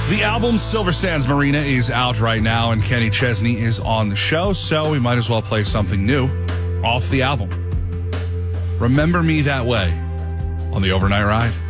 The album Silver Sands Marina is out right now, and Kenny Chesney is on the show, so we might as well play something new off the album. Remember Me That Way on the Overnight Ride.